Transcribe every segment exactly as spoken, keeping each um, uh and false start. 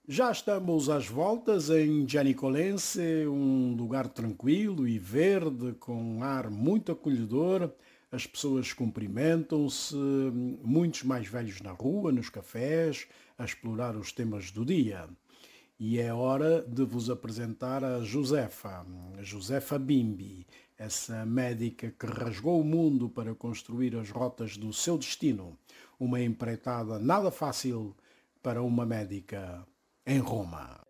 Já estamos às voltas em Janicolense, um lugar tranquilo e verde, com um ar muito acolhedor. As pessoas cumprimentam-se, muitos mais velhos na rua, nos cafés, a explorar os temas do dia. E é hora de vos apresentar a Josefa, a Josefa Bimbi, essa médica que rasgou o mundo para construir as rotas do seu destino. Uma empreitada nada fácil para uma médica em Roma.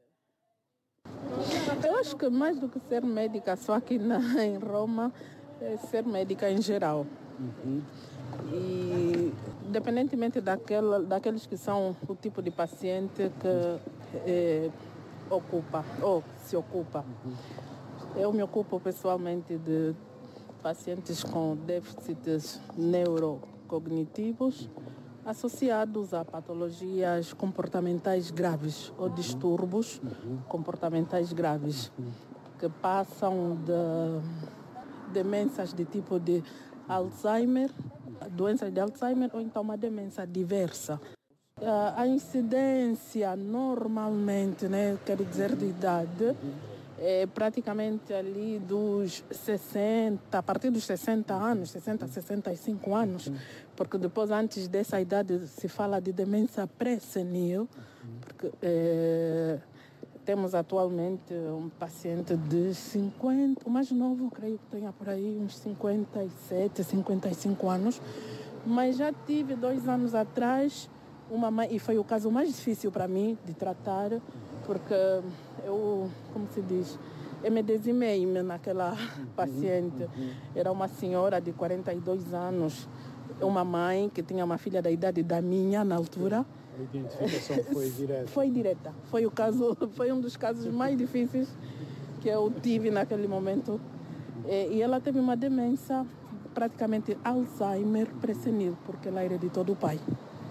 Eu acho que mais do que ser médica só aqui na, em Roma, é ser médica em geral. Uhum. E independentemente daquela, daqueles que são o tipo de paciente que é, ocupa ou se ocupa. Uhum. Eu me ocupo pessoalmente de pacientes com déficits neurocognitivos associados a patologias comportamentais graves ou distúrbios Uhum. comportamentais graves Uhum. que passam de demências de tipo de Alzheimer, doenças de Alzheimer ou então uma demência diversa. A incidência normalmente, né, quero dizer de idade, é praticamente ali dos sessenta, a partir dos sessenta anos, sessenta, sessenta e cinco anos, porque depois, antes dessa idade, se fala de demência pré-senil, porque é, temos atualmente um paciente de cinquenta, o mais novo, creio que tenha por aí uns cinquenta e sete, cinquenta e cinco anos, mas já tive dois anos atrás uma mãe, e foi o caso mais difícil para mim de tratar, porque eu, como se diz, eu me dizimei-me naquela paciente. Era uma senhora de quarenta e dois anos, uma mãe que tinha uma filha da idade da minha na altura. A identificação foi direta? Foi direta. Foi, o caso, foi um dos casos mais difíceis que eu tive naquele momento. E ela teve uma demência, praticamente Alzheimer pré-senil, porque ela hereditou do pai.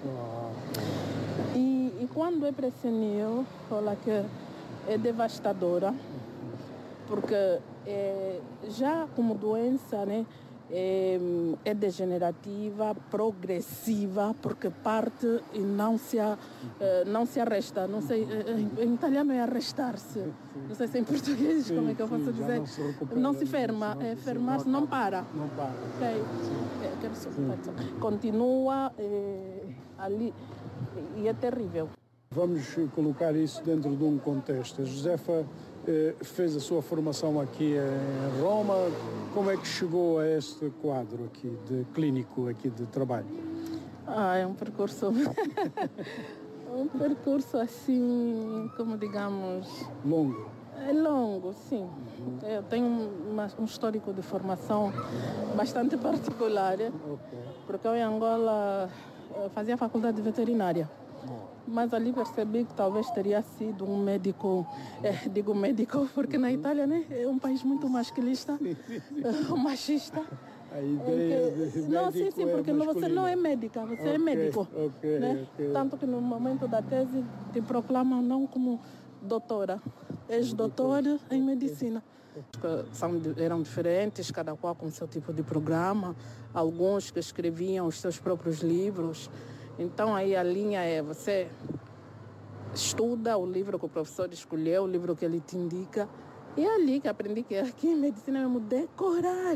E, e quando é pré-senil, olha que é devastadora, porque é, já como doença, né, é, é degenerativa, progressiva, porque parte e não se, a, não se arresta. Não sei, em italiano é arrestar-se. Não sei se em português, sim, como é que eu posso sim, dizer? Não se, não se ferma, não, é fermar-se, não para. Não para. Okay. É, quero só, continua é, ali e é terrível. Vamos colocar isso dentro de um contexto. A Josefa eh, fez a sua formação aqui em Roma. Como é que chegou a este quadro aqui de clínico, aqui de trabalho? Ah, é um percurso... um percurso assim, como digamos... Longo? É longo, sim. Uhum. Eu tenho uma, um histórico de formação bastante particular, okay. Porque eu em Angola eu fazia faculdade de veterinária. Mas ali percebi que talvez teria sido um médico, é, digo médico, porque na Itália, né, é um país muito masculista, machista. A ideia que, de não, sim, sim, porque é você não é médica, você okay, é médico. Okay, né? okay. Tanto que no momento da tese te proclamam não como doutora, és doutor em medicina. São, eram diferentes, cada qual com seu tipo de programa, alguns que escreviam os seus próprios livros. Então aí a linha é, você estuda o livro que o professor escolheu, o livro que ele te indica, e é ali que aprendi que aqui em medicina mesmo decorar.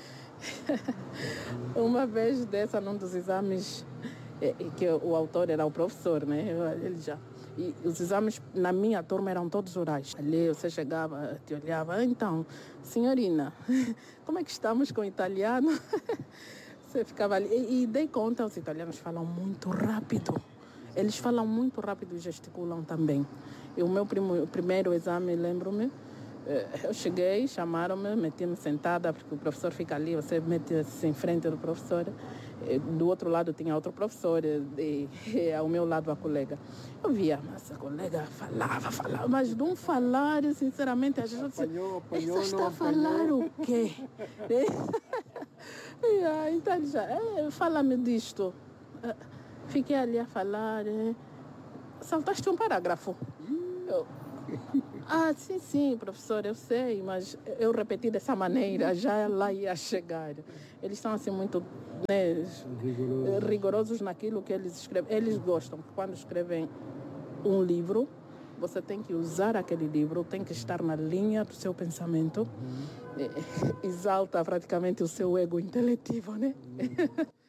Uma vez dessa, num dos exames, que o autor era o professor, né? Ele já... E os exames na minha turma eram todos orais. Ali você chegava, te olhava, então, senhorina, como é que estamos com o italiano? Você ficava ali. E, e dei conta, os italianos falam muito rápido. Eles falam muito rápido e gesticulam também. E o meu primo, primeiro exame, lembro-me, eu cheguei, chamaram-me, meti-me sentada, porque o professor fica ali, você mete-se em frente do professor. Do outro lado tinha outro professor, e, e ao meu lado a colega. Eu via, mas a colega falava, falava, mas de um falar, sinceramente, a gente apanhou, apanhou, essa está não a falar apanhou. o quê? e, então já, é, fala-me disto. Fiquei ali a falar, é, saltaste um parágrafo. Eu, ah, sim, sim, professor, eu sei, mas eu repeti dessa maneira, já lá ia chegar. Eles são assim muito, né, rigorosos. rigorosos naquilo que eles escrevem. Eles gostam, quando escrevem um livro, Você tem que usar aquele livro, tem que estar na linha do seu pensamento. Uhum. Exalta praticamente o seu ego inteletivo, né? Uhum.